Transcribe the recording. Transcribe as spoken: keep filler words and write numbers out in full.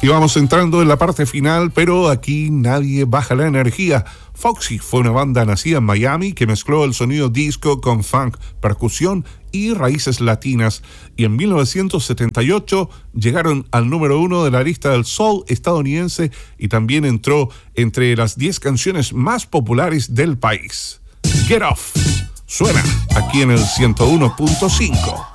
Y vamos entrando en la parte final, pero aquí nadie baja la energía. Foxy fue una banda nacida en Miami que mezcló el sonido disco con funk, percusión y raíces latinas, y en mil novecientos setenta y ocho llegaron al número uno de la lista del soul estadounidense y también entró entre las diez canciones más populares del país. Get Off suena aquí en el ciento uno punto cinco.